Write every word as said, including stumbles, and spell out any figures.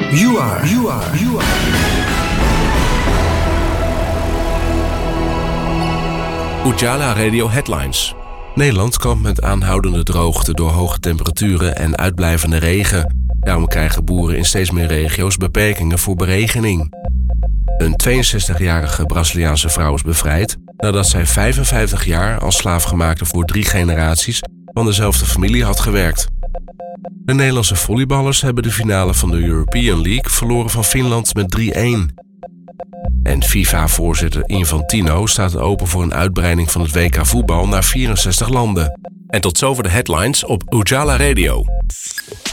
You are, you are, you are. Ujala Radio Headlines. Nederland kampt met aanhoudende droogte door hoge temperaturen en uitblijvende regen. Daarom krijgen boeren in steeds meer regio's beperkingen voor beregening. Een tweeënzestigjarige Braziliaanse vrouw is bevrijd nadat zij vijfenvijftig jaar als slaafgemaakte voor drie generaties van dezelfde familie had gewerkt. De Nederlandse volleyballers hebben de finale van de European League verloren van Finland met drie-een. En FIFA-voorzitter Infantino staat open voor een uitbreiding van het W K voetbal naar vierenzestig landen. En tot zover de headlines op Ujala Radio.